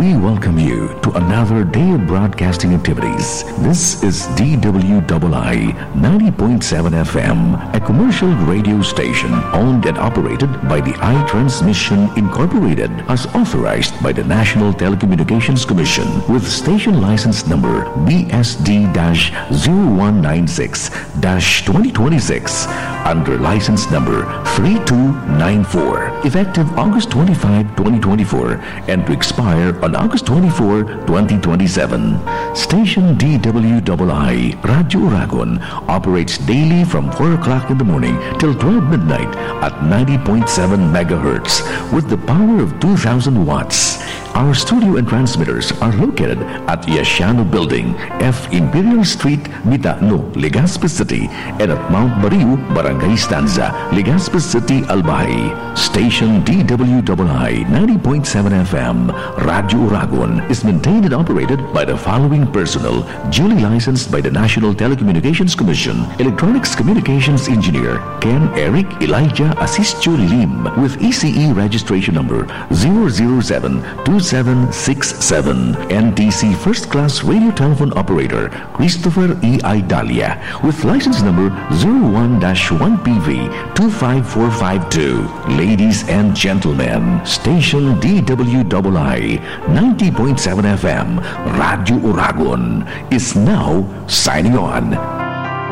we welcome you to another day of broadcasting activities. This is DWII 90.7 FM, a commercial radio station owned and operated by the iTransmission Incorporated as authorized by the National Telecommunications Commission with station license number BSD-0196-2026 under license number 3294, effective August 25, 2024, and to expire on August 24, 2027. Station DWII Radio Uragon operates daily from 4 o'clock in the morning till 12 midnight at 90.7 megahertz with the power of 2,000 watts. Our studio and transmitters are located at Yasiano Building, F. Imperial Street, Mitano, Legazpi City, and at Mount Bariu, Barangay Stanza, Legazpi City, Albay. Station DWII 90.7 FM, Radio Uragon is maintained and operated by the following personnel, duly licensed by the National Telecommunications Commission. Electronics Communications Engineer Ken Eric Elijah Asistio Lim with ECE registration number 0072767. NTC First Class Radio Telephone Operator Christopher E. Idalia with license number 01-1PV25452. Ladies and gentlemen, Station DWII 90.7 FM, Radio Uragon is now signing on.